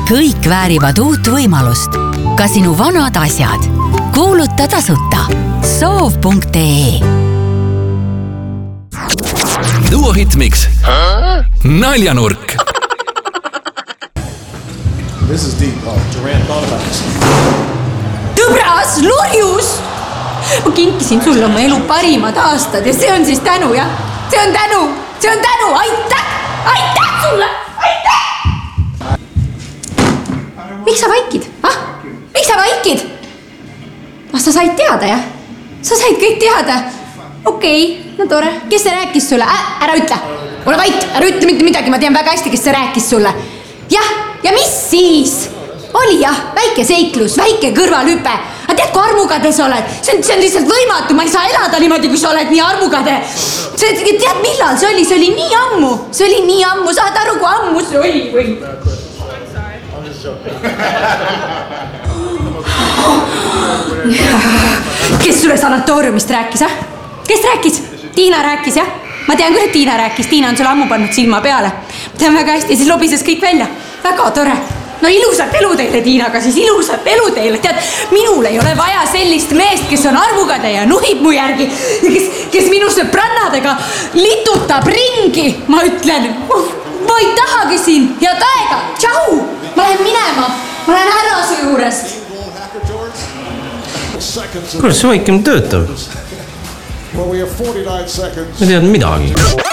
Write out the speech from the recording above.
Kõik väärivad uut võimalust. Ka sinu vanad asjad. Kuuluta tasuta. Soov.ee Duo Hitmix. Naljanurk. This is deep. Durant thought about this. Tõbras, lurjus! Ma kinkisin sulle oma elu parimad aastad ja see on siis tänu, jah? See on tänu! Aitäh sulle! Aitäh! Miks sa vaikid? Miks sa vaikid? Sa said teada, jah? Sa said kõik teada. Okei, no tore. Kes see rääkis sulle? Ära ütle. Ole vait, ära ütle mitte midagi. Ma tean väga hästi, kes see rääkis sulle. Jah, ja mis siis? Oli jah, väike seiklus, väike kõrvalhüpe. Aga tead, kui armukade sa oled? See on lihtsalt võimatu. Ma ei saa elada niimoodi, kui sa oled nii armukade. Tead, millal see oli? See oli nii ammu. Saad aru, kui ammu see oli või? Kes sulle sanatooriumist rääkis, Kes rääkis? Tiina rääkis, jah? Ma tean küll, et Tiina rääkis. Tiina on sulle ammu pannud silma peale. Ma tean väga hästi, siis lobises kõik välja. Väga tore. No ilusat elu teile, Tiinaga, siis ilusat elu teile. Tead, minul ei ole vaja sellist meest, kes on armukade ja nuhib mu järgi. Kes minu sõbrannadega litutab ringi. Ma ütlen, ma ei tahagi siin. Head aega. Tšau. Ma lähen minema. Ma lähen härrase juurest. Kuidas see vaikim töötab? Ma ei teadnud midagi.